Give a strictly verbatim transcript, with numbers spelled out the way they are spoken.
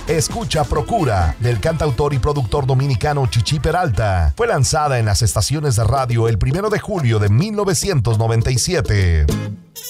Escucha Procura, del cantautor y productor dominicano Chichi Peralta. Fue lanzada en las estaciones de radio el primero de julio de mil novecientos noventa y siete.